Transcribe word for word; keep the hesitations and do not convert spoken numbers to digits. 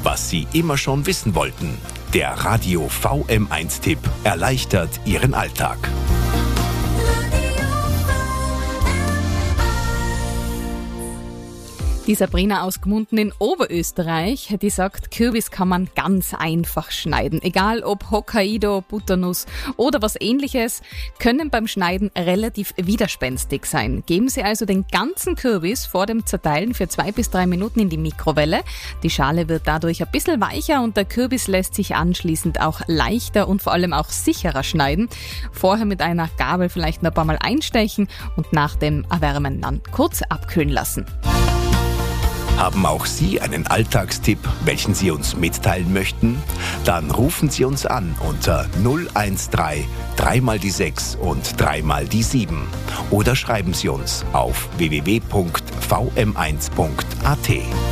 was Sie immer schon wissen wollten. Der Radio V M eins Tipp erleichtert Ihren Alltag. Die Sabrina aus Gmunden in Oberösterreich, die sagt, Kürbis kann man ganz einfach schneiden. Egal ob Hokkaido, Butternuss oder was Ähnliches, können beim Schneiden relativ widerspenstig sein. Geben Sie also den ganzen Kürbis vor dem Zerteilen für zwei bis drei Minuten in die Mikrowelle. Die Schale wird dadurch ein bisschen weicher und der Kürbis lässt sich anschließend auch leichter und vor allem auch sicherer schneiden. Vorher mit einer Gabel vielleicht noch ein paar Mal einstechen und nach dem Erwärmen dann kurz abkühlen lassen. Haben auch Sie einen Alltagstipp, welchen Sie uns mitteilen möchten? Dann rufen Sie uns an unter null eins drei, drei mal die sechs und drei mal die sieben. Oder schreiben Sie uns auf w w w punkt v m eins punkt a t.